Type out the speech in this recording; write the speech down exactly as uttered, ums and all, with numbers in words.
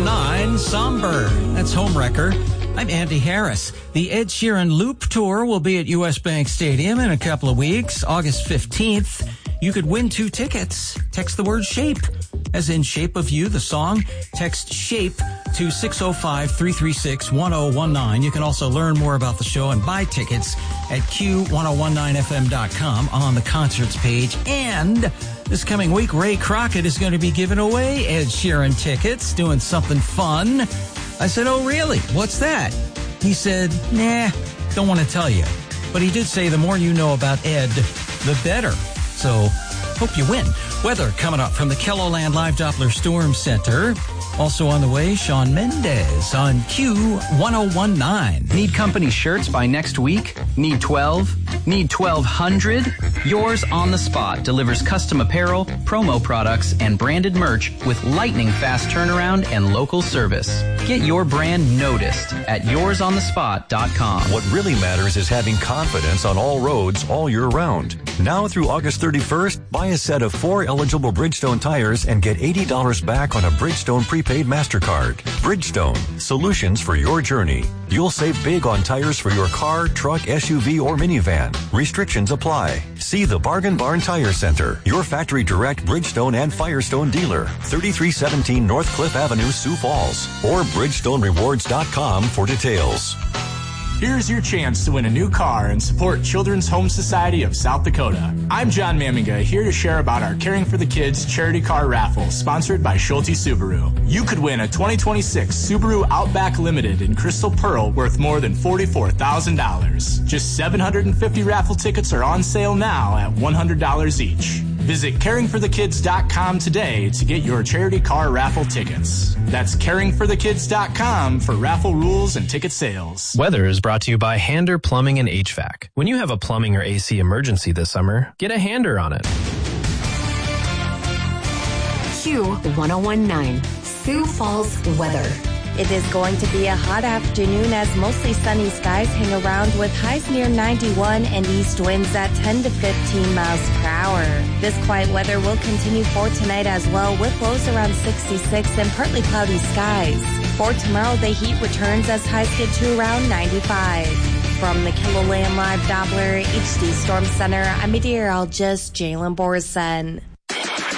nine, Somber. That's Homewrecker. I'm Andy Harris. The Ed Sheeran Loop Tour will be at U S. Bank Stadium in a couple of weeks, August fifteenth. You could win two tickets. Text the word SHAPE, as in Shape of You, the song. Text SHAPE to six oh five, three three six, one oh one nine. You can also learn more about the show and buy tickets at Q ten nineteen F M dot com on the concerts page. And this coming week, Ray Crockett is going to be giving away Ed Sheeran tickets, doing something fun. I said, oh, really? What's that? He said, nah, don't want to tell you. But he did say the more you know about Ed, the better. So, hope you win. Weather coming up from the KELOLAND Live Doppler Storm Center. Also on the way, Shawn Mendes on Q ten nineteen. Need company shirts by next week? Need twelve? Need twelve hundred? Yours on the Spot delivers custom apparel, promo products, and branded merch with lightning fast turnaround and local service. Get your brand noticed at yours on the spot dot com. What really matters is having confidence on all roads all year round. Now through August thirty-first, buy a set of four eligible Bridgestone tires and get eighty dollars back on a Bridgestone prepaid MasterCard. Bridgestone, solutions for your journey. You'll save big on tires for your car, truck, S U V, or minivan. Restrictions apply. See the Bargain Barn Tire Center, your factory direct Bridgestone and Firestone dealer, thirty-three seventeen North Cliff Avenue, Sioux Falls, or Bridgestone Rewards dot com for details. Here's your chance to win a new car and support Children's Home Society of South Dakota. I'm John Maminga, here to share about our Caring for the Kids charity car raffle, sponsored by Schulte Subaru. You could win a twenty twenty-six Subaru Outback Limited in Crystal Pearl worth more than forty-four thousand dollars. Just seven hundred fifty raffle tickets are on sale now at one hundred dollars each. Visit caring for the kids dot com today to get your charity car raffle tickets. That's caring for the kids dot com for raffle rules and ticket sales. Weather is brought to you by Hander Plumbing and H V A C. When you have a plumbing or A C emergency this summer, get a Hander on it. Q ten nineteen, Sioux Falls weather. It is going to be a hot afternoon as mostly sunny skies hang around with highs near ninety-one and east winds at ten to fifteen miles per hour. This quiet weather will continue for tonight as well, with lows around sixty-six and partly cloudy skies. For tomorrow, the heat returns as highs get to around ninety-five. From the KELOLAND Live Doppler H D Storm Center, I'm meteorologist Jalen Borson.